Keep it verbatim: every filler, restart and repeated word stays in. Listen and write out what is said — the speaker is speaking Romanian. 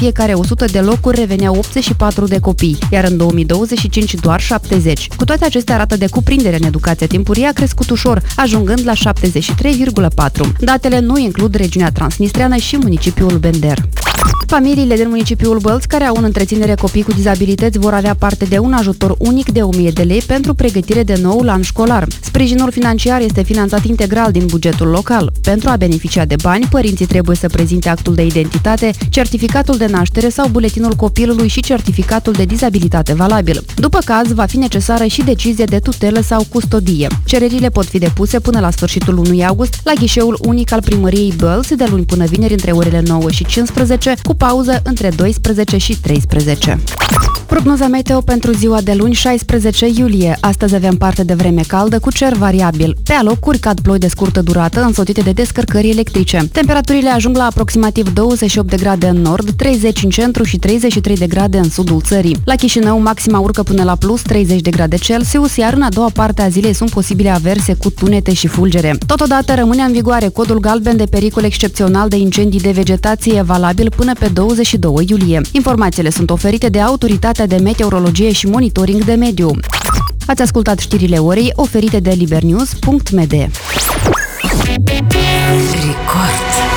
fiecare o sută de locuri reveneau optzeci și patru de copii, iar în două mii douăzeci și cinci doar șaptezeci. Cu toate acestea, rata de cuprindere în educația timpurie a crescut ușor, ajungând la șaptezeci și trei virgulă patru. Datele nu includ regiunea transnistreană și municipiul Bender. Familiile din municipiul Bălți care au în întreținere copii cu dizabilități vor avea parte de un ajutor unic de o mie de lei pentru pregătire de noul an școlar. Sprijinul financiar este finanțat integral din bugetul local. Pentru a beneficia de bani, părinții trebuie să prezinte actul de identitate, certificatul de naștere sau buletinul copilului și certificatul de dizabilitate valabil. După caz, va fi necesară și decizie de tutelă sau custodie. Cererile pot fi depuse până la sfârșitul lunii august la ghișeul unic al primăriei Bălți de luni până vineri între orele nouă și cincisprezece, cu pauză între douăsprezece și treisprezece. Prognoza meteo pentru ziua de luni, șaisprezece iulie. Astăzi avem parte de vreme caldă cu cer variabil. Pe alocuri cad ploi de scurtă durată, însoțite de descărcări electrice. Temperaturile ajung la aproximativ douăzeci și opt de grade în nord, treizeci în centru și treizeci și trei de grade în sudul țării. La Chișinău, maxima urcă până la plus treizeci de grade Celsius, iar în a doua parte a zilei sunt posibile averse cu tunete și fulgere. Totodată rămâne în vigoare codul galben de pericol excepțional de incendii de vegetație, valabil până pe douăzeci și doi iulie. Informațiile sunt oferite de Autoritatea de Meteorologie și Monitoring de Mediu. Ați ascultat știrile orei oferite de libernews punct m d. Record.